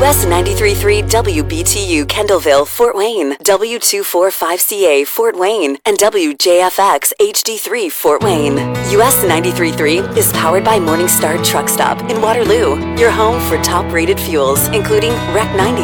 US 93.3 WBTU Kendallville, Fort Wayne, W245CA Fort Wayne, and WJFX HD3 Fort Wayne. US 93.3 is powered by Morningstar Truck Stop in Waterloo, your home for top-rated fuels, including Rec 90.